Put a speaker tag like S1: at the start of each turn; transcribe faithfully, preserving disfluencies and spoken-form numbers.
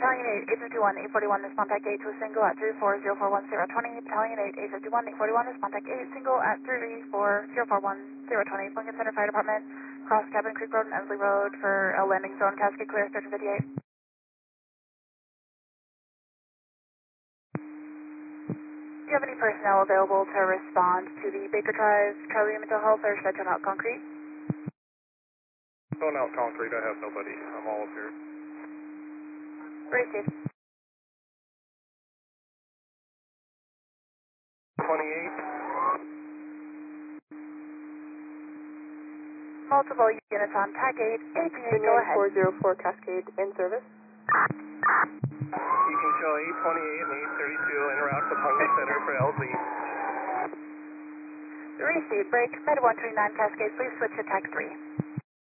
S1: Battalion eight, eight fifty-one, eight forty-one, respond tech eight to a single at three four zero four one zero twenty. Battalion eight, eight fifty-one, eight forty-one, respond tech eight, single at three four zero four one zero twenty. Lincoln Center Fire Department, cross Cabin Creek Road and Ensley Road for a landing zone. Cascade clear, search and fifty-eight. Do you have any personnel available to respond to the Baker Drive Charlie Mental Health, or should I turn out concrete?
S2: Going out concrete, I have nobody. I'm all up here.
S1: Received.
S2: twenty-eight.
S1: Multiple units on tag eight, A P A, go ahead.
S3: four zero four Cascade in service.
S2: You can show eight twenty-eight and eight thirty-two en route to Punga Center for L Z.
S1: Received. Break. Med one three nine Cascade, please switch to tag three.